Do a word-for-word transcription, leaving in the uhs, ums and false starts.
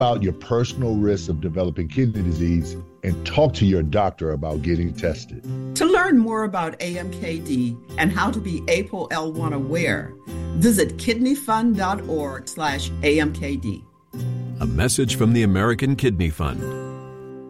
about your personal risk of developing kidney disease and talk to your doctor about getting tested. To learn more about A M K D and how to be A P O L one aware, visit kidneyfund.org slash AMKD. A message from the American Kidney Fund.